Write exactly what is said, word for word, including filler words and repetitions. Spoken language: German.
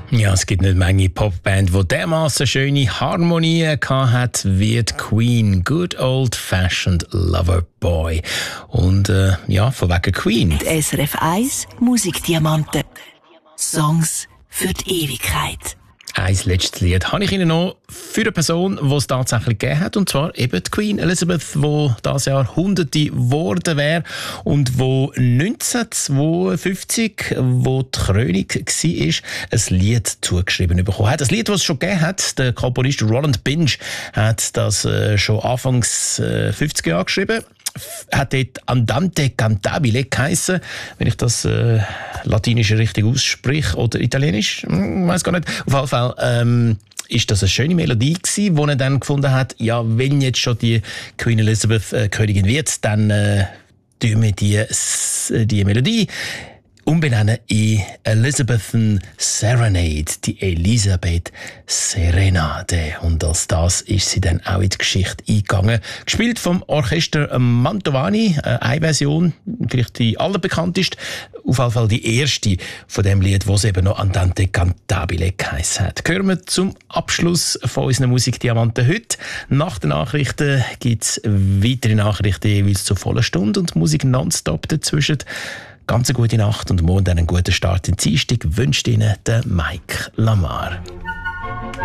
Ja, es gibt nicht Menge Popband, die dermaßen schöne Harmonien hat wie die Queen. Good Old Fashioned Lover Boy. Und äh, ja, von wegen Queen. Die S R F eins Musikdiamanten. Songs für die Ewigkeit. Ein letztes Lied habe ich Ihnen noch für eine Person, die es tatsächlich gegeben hat, und zwar eben die Queen Elizabeth, die dieses Jahr Hunderte geworden wäre und wo neunzehnhundertzweiundfünfzig, wo die Krönung war, ein Lied zugeschrieben bekommen hat. Ein Lied, das es schon gegeben hat. Der Komponist Roland Binge hat das äh, schon Anfangs äh, fünfziger Jahre geschrieben. Hat dort Andante Cantabile geheissen, wenn ich das äh, Latinisch richtig ausspreche, oder Italienisch, hm, weiß gar nicht. Auf jeden Fall ähm, ist das eine schöne Melodie gewesen, die er dann gefunden hat, ja, wenn jetzt schon die Queen Elizabeth äh, Königin wird, dann äh, tun wir die, die Melodie umbenennen in Elizabethan Serenade, die Elisabeth Serenade. Und als das ist sie dann auch in die Geschichte eingegangen. Gespielt vom Orchester Mantovani, eine Version, vielleicht die allerbekannteste, auf jeden Fall die erste von dem Lied, das eben noch Andante Cantabile geheissen hat. Hören wir zum Abschluss von unseren Musikdiamanten heute. Nach den Nachrichten gibt es weitere Nachrichten jeweils zur vollen Stunde und Musik nonstop dazwischen. Ganz eine gute Nacht und morgen einen guten Start in die Dienstag wünscht Ihnen der Mike Lamar.